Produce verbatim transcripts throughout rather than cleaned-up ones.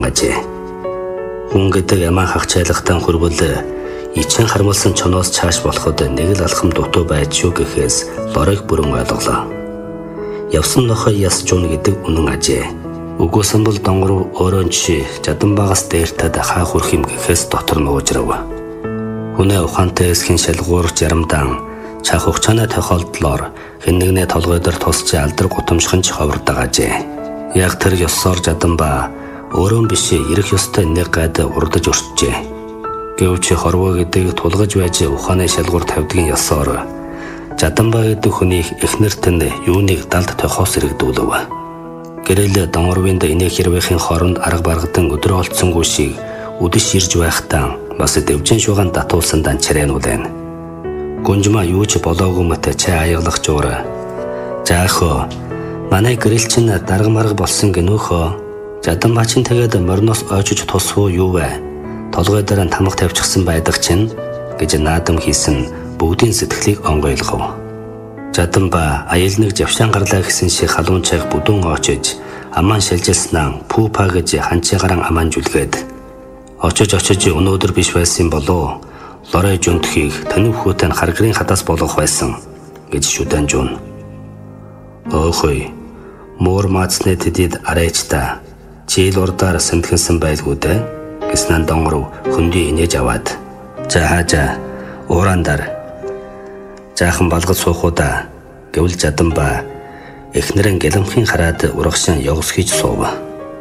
ажээ. Хүн гэдэг ямаа хагчайлахтан хөрвөл ичин хармалсан чоноос чааш болоход нэг л алхам дутуу байж шүү гэхээс лорыг бүрэн ойлголоо. Явсан нохой яс жун гэдэг үнэн ажээ. Үгүйсэн бол донгор өөрөө чи жадан багаас дээртэд хаа хүрх юм гэхээс дотор нуужрав. Хүнээ ухаантай эсхийн шалгуур жарамдан чах хугацааны тохиолдлоор хэн нэгний толгой дээр тусч алдар гутамшхан ч ховрдог ажээ. Яг тэр ёсоор жадан ба өөрөө биш ирэх ёстой нэг гад урдаж өрчжээ. Гэвч хорвоо гэдэг тулгаж байж ухааны шалгуур тавьдгийн ёсоор жадан ба гэдэг хүний эхнэрт нь юуныг далд тохиос ирэгдүүлв. Гэрэл донгорвинд инээ хэрвэхийн хоронд арга баргадан өдрөө олцсонгүй шиг үдэш ирж байхдаа бас дэвжин шугаан татуулсан данчрэнүүлэн. Гүнжмаа юу ч болоогүй мэт чаа аяглах жуура. Заахо манай гэрэл чинь дарга марга болсон гинөөхөө. Жадан баачин тэгээд морноос ойчж тусвуу юу вэ? Толгой дээр нь тамга тавьчихсан байдаг чинь гэж наадам хийсэн бүгдийн сэтгэлийг онгойлгов. Жадан ба аял нэг завшаан гарлаа гэсэн шиг халуун чайг бүдүүн очиж аман шилжилснаа пүүпа гэж ханчаагаран аман жүлгээд очиж очиж өнөөдөр биш байсан болоо лорой жүнтхийг танив хүүтэн харгарын хадаас болгох байсан гэж шүдэн жун. Өөхөй муур маацны тэдэд арайчта чийл урдаар сэнтгэнсэн байлгүй дээ гэснэн донгоров хөндөй инээж аваад за хаажа уурандаар жаахан балгад суухуда гэвэл жадан ба эхнэрэн гэлэмхийн хараад урагшин явс хийж суув.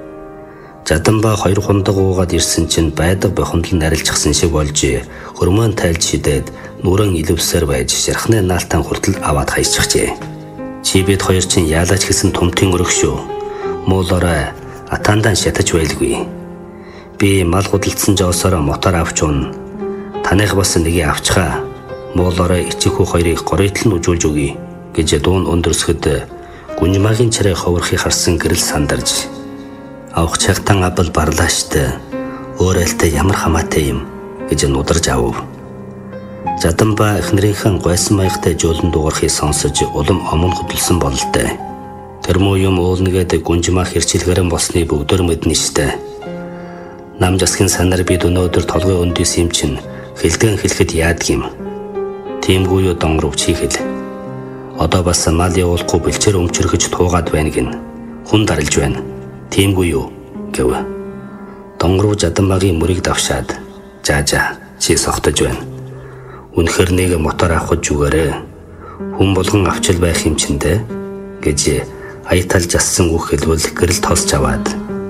Жадан ба хоёр хундаг уугаад ирсэн чинь байдаг бохондол нарилчихсан шиг болж хөрмөн тайлж шидээд нүрэн илвсээр байж шархны наалтан хүртэл аваад хайчихжээ. Чи бид хоёр чинь яалаач гэсэн тумтын өрөх шүү. Муулаараа атандан шатаж байлгүй. Би мал худалдсан жоосоор мотор авч уун. Таних бас нэгийг авчхаа. Муулаараа эцэг хүү хоёрыг горийтл нь үжүүлж өгье гэж дуун өндөрсгөд гүнжмаагийн чарай ховрохыг харсан гэрэл сандарж. Авах чагтан абал барлаа штэ. Өөрөөлтө ямар хамаатай юм гэж нударж авв. Жадан ба эхнэрийнхэн гойсон маягтай жуулан дуурахыг сонсож улам омон хөдөлсөн бололтой. Тэр муу юм уулнгээд гүнжмаа хэрчилгэрэн болсны бүгдөө мэднэ штэ. Нам засгийн санаар бид өнөөдөр толгой өндөөс юм чин хэлдгэн хэлэхэд яадаг юм. Тиймгүй юу донгоров чихэл. Одоо бас мал явуулахгүй бэлчээр өмчөргөж туугаад байна гин. Хүн дарилж байна. Тиймгүй юу гэв. Донгоров жадан багийн мөрийг давшаад жаа жаа чи сохтож байна. Үнэхэр нэг мотор авах зүгээрээ хүн болгон авчил байх юм чиндэ гэж аятал жассан үг хэлвэл гэрэл тосч аваад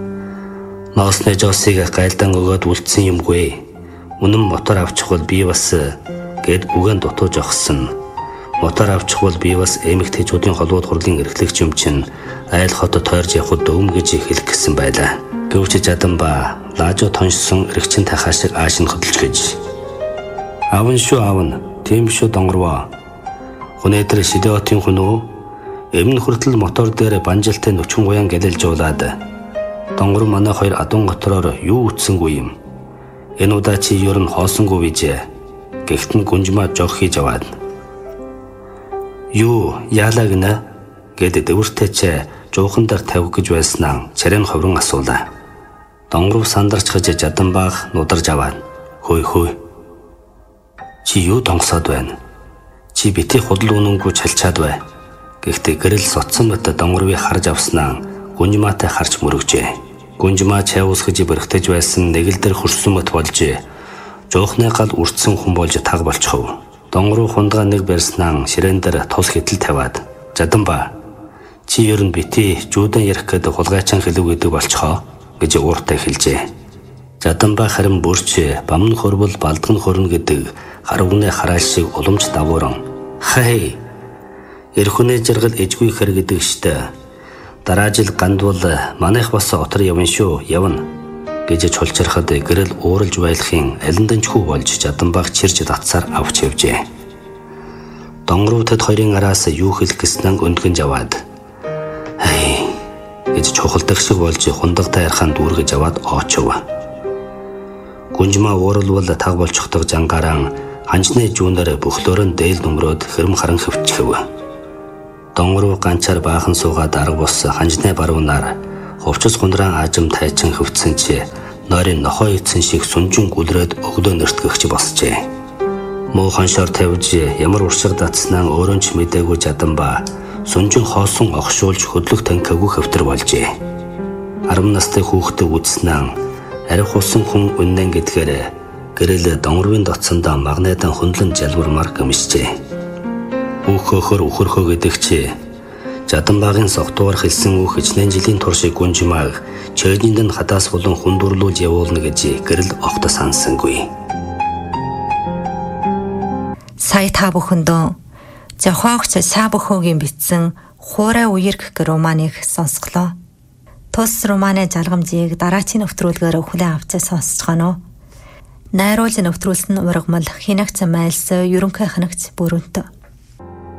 ноосны жоосыг гайлдан өгөөд үлдсэн юмгүй. Үнэн мотор авчихвал би бас гэд бүгэн дутууж огсон. Мотор авчихвал би бас эмэгтэйчүүдийн холбоод хурлын эрхлэгч юм чин айл хотод тойрж явхад өвм гэж хэлэх гэсэн байлаа. Гэвч жадан ба лаажо тоншсон эргчин тахаа шиг ааш нь хөдөлж гэж. Аван шүү аван, тийм шүү донгорвоо. Хүнээдэр шидеотын хүн үү? Эмн хүртэл мотор дээр банжилтай нүчин гоян гэлэлж уулаад. Донгор манай хоёр адун готороор юу үтсэнгүй юм. Энэ удаа чи ер нь хоосонгүй бижээ. Гэхдээ гүнжмаа жоох хийж аваад. Юу, яалаа гинэ? Гэд дэвэртэй ч жуухан дээр тавих гэж байснаа чарийн ховрон асуулаа. Донгоров сандарч хаж жадан баг нударж аваад. Хөөй хөөй. Чи юу донгосоод байна? Чи бити худал үнэнгүй чалчаад бай. Гэхдээ гэрэл соцсон мэт донгорвыг харж авснаа гүнжмаатай харж мөрөгжээ. Гүнжмаа чай уусгаж бэрхтэж байсан нэг л дээр хөрсөн мэт болж жоохны гал үрдсэн хүн болж таг болчихов. Донгоров хундгаа нэг барьснаа ширээн дээр тус хэтэл тавиад жадан ба чи ер нь бити жуудан ярих гэдэг хулгайчаан хэлэв гэдэг болчихоо гэж ууртай хэлжээ. Жадан ба харин бүрч бамн хөрвөл балдган хөрнө гэдэг харвны хараал шиг уламж давууран хай эрхүнээ жаргал ижгүй хэр гэдэг штэ. Дараа жил гандвал манайх бас отор явна шүү явна гэж чулчирхад гэрэл ууралж байлахын алинданчгүй болж жадан баг чирж татсаар авч явжээ. Донгоров тэд хоёрын араас юу хэлэх гэснээ өндгөнж аваад хай гэж чухалдаг шиг болж хундагтай ярхан дүүргэж аваад оочов. Гүнжмаа ууралвал таг болчихдог жангаран ханчны жүүнээр бөхлөөрөн дээл нөмрөөд хэрэм харан хөвчихв. Донгоров ганчаар баахан суугаад арга бус ханчны баруунаар Хувцас гундран ажим тайчин хөвцсөн чи нойрын нохой эцэн шиг сүнжин гүлрээд өглөө нэртгэгч болсжээ. Муу ханшаар тавьж ямар уршиг датснаа өөрөө ч мэдээгүй чадан ба сүнжин хоосон огшуулж хөдлөх танкагүй хөвтөр болжээ. арван настай хүүхдээ үзснээр арх усан хүн үнэн гэдгээр гэрэл донгорвын дотсондоо магнитан хөндлөн жалбармар гэмшжээ. Өөхөөхөр үхөрхөө гэдэг чи Жаданбаагийн согтуугаар хэлсэн үг хичнээн жилийн туршиг гүнжмааг чөйжинд нь хадаас болон хүндүрлүүлж явуулна гэж гэрэл огт сансангүй. Сая та бүхэндөө зохиогч Сабөхөөгийн бичсэн Хуурай үерх гэх романыг сонсголоо. Тус романы жаргамжийг дараачийн нэвтрүүлгээр хүлээн авч сонсож гано. Найруулж нэвтрүүлсэн ургамал хинагч майлс ерөнхий ханагч бүрэнт